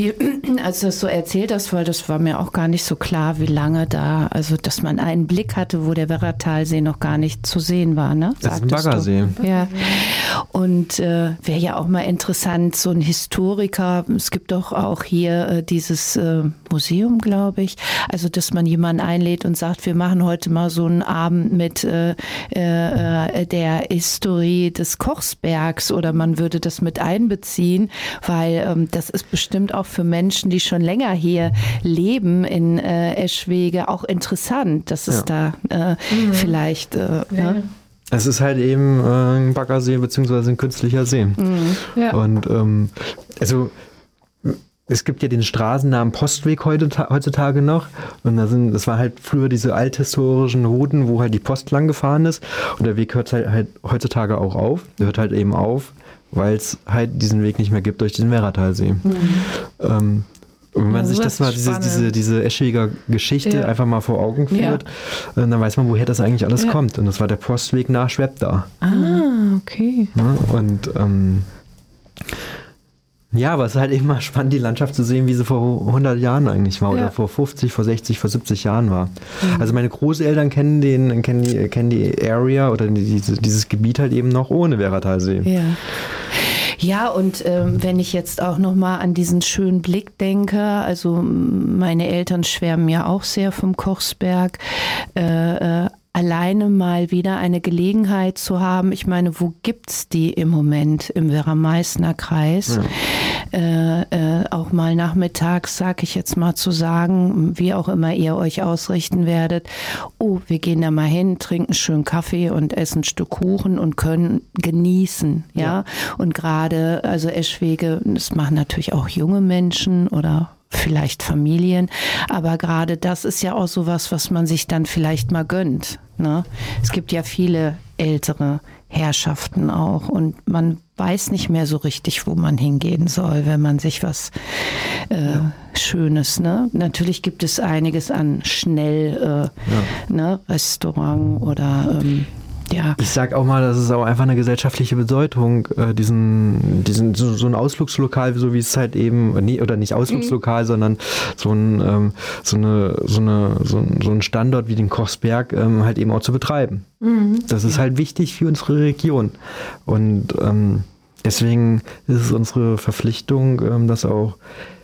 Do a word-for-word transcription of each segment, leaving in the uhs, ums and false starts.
viel, als du das so erzählt hast, weil das war mir auch gar nicht so klar, wie lange da, also dass man einen Blick hatte, wo der Werratalsee noch gar nicht zu sehen war, ne? Das ist ein Baggersee. Ja. Und äh, wäre ja auch mal interessant, so ein Historiker, es gibt doch auch hier äh, dieses äh, Museum, glaube ich, also dass man jemanden einlädt und sagt, wir machen heute mal so einen Abend mit äh, äh, der Historie des Kochsbergs oder man würde das mit einbeziehen, weil ähm, das ist bestimmt auch für Menschen, die schon länger hier leben in äh, Eschwege, auch interessant, dass es ja. da äh, mhm. vielleicht... Äh, ja. Ne? Es ist halt eben äh, ein Baggersee beziehungsweise ein künstlicher See. Mhm. Ja. Und ähm, also es gibt ja den Straßennamen Postweg heute, heutzutage noch. Und da sind, das war halt früher diese althistorischen Routen, wo halt die Post lang gefahren ist. Und der Weg hört halt, halt heutzutage auch auf. Der hört halt eben auf, weil es halt diesen Weg nicht mehr gibt durch den Werratalsee. Mhm. Ähm, Und wenn man ja, sich das mal, diese, diese, diese Eschweger Geschichte ja. einfach mal vor Augen führt, ja. dann weiß man, woher das eigentlich alles ja. kommt. Und das war der Postweg nach Schwebda. Ah, okay. Ja, und ähm, ja, aber es ist halt eben mal spannend, die Landschaft zu sehen, wie sie vor hundert Jahren eigentlich war. Ja. Oder vor fünfzig, vor sechzig, vor siebzig Jahren war. Mhm. Also meine Großeltern kennen den, kennen die, kennen die Area oder diese, dieses Gebiet halt eben noch ohne Werratalsee. Ja. Ja, und ähm, wenn ich jetzt auch nochmal an diesen schönen Blick denke, also meine Eltern schwärmen ja auch sehr vom Kochsberg, äh, äh, alleine mal wieder eine Gelegenheit zu haben. Ich meine, wo gibt's die im Moment im Werra-Meißner Kreis? Ja. Äh, äh, auch mal nachmittags, sag ich jetzt mal, zu sagen, wie auch immer ihr euch ausrichten werdet, oh, wir gehen da mal hin, trinken schön Kaffee und essen ein Stück Kuchen und können genießen, ja. ja. Und gerade, also Eschwege, das machen natürlich auch junge Menschen oder vielleicht Familien, aber gerade das ist ja auch sowas, was man sich dann vielleicht mal gönnt. Ne? Es gibt ja viele ältere Herrschaften auch und man weiß nicht mehr so richtig, wo man hingehen soll, wenn man sich was äh, ja. Schönes, ne? Natürlich gibt es einiges an schnell äh, ja. ne? Restaurant oder ähm, ja. Ich sag auch mal, das ist auch einfach eine gesellschaftliche Bedeutung, äh, diesen, diesen so, so ein Ausflugslokal, so wie es halt eben, nee, oder nicht Ausflugslokal, mhm. sondern so ein, ähm, so eine, so eine, so ein, so ein Standort wie den Kochsberg ähm, halt eben auch zu betreiben. Mhm. Das ist ja. halt wichtig für unsere Region. Und ähm, deswegen ist es unsere Verpflichtung, ähm, das auch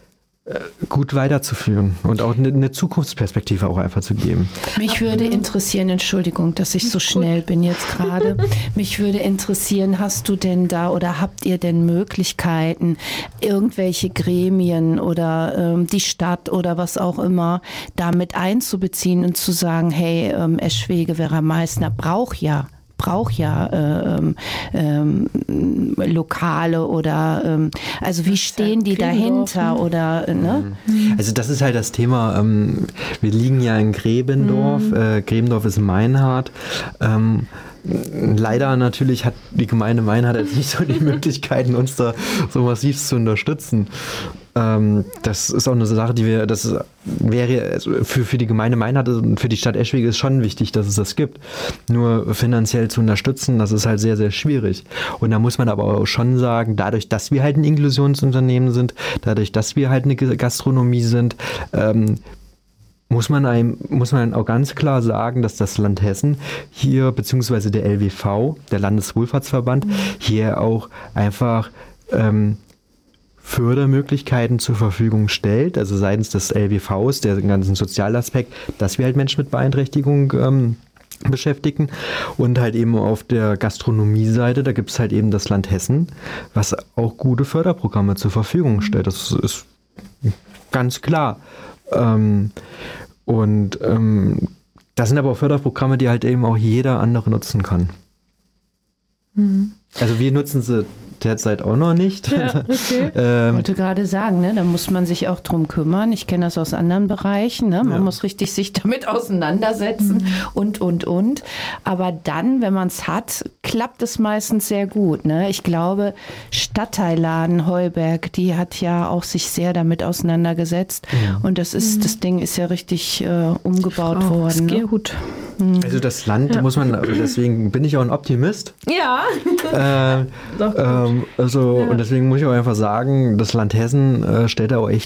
gut weiterzuführen und auch eine, eine Zukunftsperspektive auch einfach zu geben. Mich würde interessieren, Entschuldigung, dass ich so schnell bin jetzt gerade, mich würde interessieren, hast du denn da oder habt ihr denn Möglichkeiten, irgendwelche Gremien oder ähm, die Stadt oder was auch immer damit einzubeziehen und zu sagen, hey, ähm, Eschwege Werra-Meißner braucht ja braucht ja ähm, ähm, Lokale oder ähm, also wie stehen die dahinter oder ne? Also das ist halt das Thema. Ähm, wir liegen ja in Gräbendorf. Mhm. Äh, Gräbendorf ist Meinhardt. Ähm, Leider natürlich hat die Gemeinde Meinhardt jetzt nicht so die Möglichkeiten, uns da so massiv zu unterstützen. Ähm, das ist auch eine Sache, die wir, das wäre also für, für die Gemeinde Meinhardt und für die Stadt Eschwege ist schon wichtig, dass es das gibt. Nur finanziell zu unterstützen, das ist halt sehr, sehr schwierig. Und da muss man aber auch schon sagen, dadurch, dass wir halt ein Inklusionsunternehmen sind, dadurch, dass wir halt eine Gastronomie sind, ähm, muss man einem, muss man auch ganz klar sagen, dass das Land Hessen hier, beziehungsweise der L W V, der Landeswohlfahrtsverband, mhm. hier auch einfach ähm, Fördermöglichkeiten zur Verfügung stellt, also seitens des L W Vs, der ganzen Sozialaspekt, dass wir halt Menschen mit Beeinträchtigung ähm, beschäftigen und halt eben auf der Gastronomie-Seite, da gibt es halt eben das Land Hessen, was auch gute Förderprogramme zur Verfügung stellt. Das ist ganz klar. Ähm, und ähm, das sind aber auch Förderprogramme, die halt eben auch jeder andere nutzen kann. Mhm. Also wir nutzen sie derzeit auch noch nicht. Ja, okay. ähm, ich wollte gerade sagen, ne, da muss man sich auch drum kümmern. Ich kenne das aus anderen Bereichen. Ne? Man ja. muss richtig sich damit auseinandersetzen mhm. und, und, und. Aber dann, wenn man es hat, klappt es meistens sehr gut. Ne? Ich glaube, Stadtteilladen Heuberg, die hat ja auch sich sehr damit auseinandergesetzt. Ja. Und das ist, mhm. das Ding ist ja richtig äh, umgebaut Frau worden. Ne? Gut. Also das Land ja. muss man, deswegen bin ich auch ein Optimist. Ja. Äh, ähm, also ja. und deswegen muss ich auch einfach sagen, das Land Hessen äh, stellt da auch echt